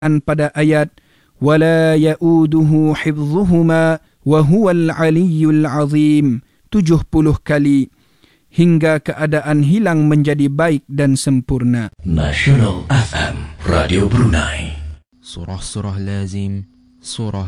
pada ayat wala ya'uduhu hifdhuhuma wa huwal aliyyul azim 70 kali hingga keadaan hilang menjadi baik dan sempurna. National FM Radio Brunei. Surah-surah lazim, surah